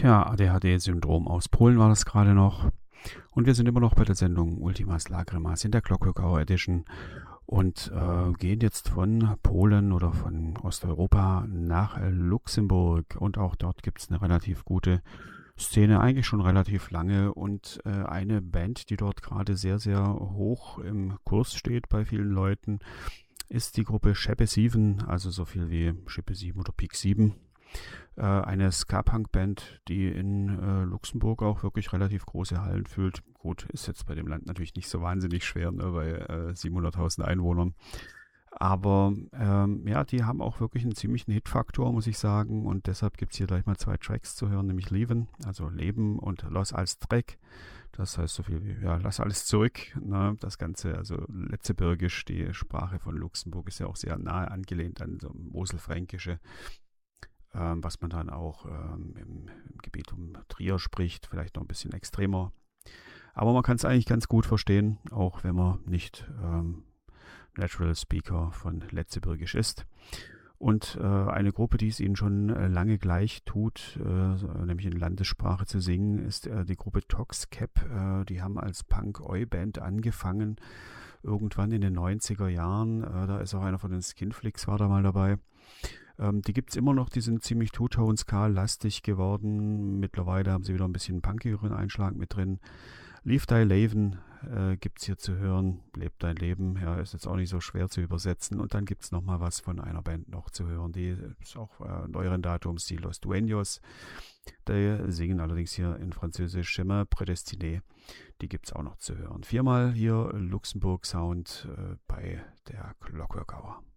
Tja, ADHD-Syndrom aus Polen war das gerade noch. Und wir sind immer noch bei der Sendung Ultimas Lagrimas in der Clockwork Hour Edition und gehen jetzt von Polen oder von Osteuropa nach Luxemburg. Und auch dort gibt es eine relativ gute Szene, eigentlich schon relativ lange. Und eine Band, die dort gerade sehr, sehr hoch im Kurs steht bei vielen Leuten, ist die Gruppe Scheppe 7, also so viel wie Schippe 7 oder Pik 7. Eine Ska-Punk-Band, die in Luxemburg auch wirklich relativ große Hallen füllt. Gut, ist jetzt bei dem Land natürlich nicht so wahnsinnig schwer, ne, bei 700.000 Einwohnern. Aber ja, die haben auch wirklich einen ziemlichen Hitfaktor, muss ich sagen. Und deshalb gibt es hier gleich mal 2 Tracks zu hören, nämlich Leven, also Leben, und Los als Dreck. Das heißt so viel wie, ja, lass alles zurück. Ne? Das Ganze, also Letzebürgisch, die Sprache von Luxemburg ist ja auch sehr nahe angelehnt an so Moselfränkische, was man dann auch im Gebiet um Trier spricht, vielleicht noch ein bisschen extremer. Aber man kann es eigentlich ganz gut verstehen, auch wenn man nicht Natural Speaker von Letzebürgisch ist. Und eine Gruppe, die es ihnen schon lange gleich tut, nämlich in Landessprache zu singen, ist die Gruppe Toxcap. Die haben als Punk-Oi-Band angefangen, irgendwann in den 90er Jahren. Da ist auch einer von den Skinflicks war da mal dabei. Die gibt es immer noch, die sind ziemlich Two-Tone-Ska-lastig geworden. Mittlerweile haben sie wieder ein bisschen punkigeren Einschlag mit drin. Leave Thy Leven gibt es hier zu hören. Leb dein Leben, ja, ist jetzt auch nicht so schwer zu übersetzen. Und dann gibt es nochmal was von einer Band noch zu hören, die ist auch neueren Datums, die Los Dueños. Die singen allerdings hier in Französisch Chemin Prédestiné. Die gibt es auch noch zu hören. 4-mal hier Luxemburg Sound bei der Clockwork Hour.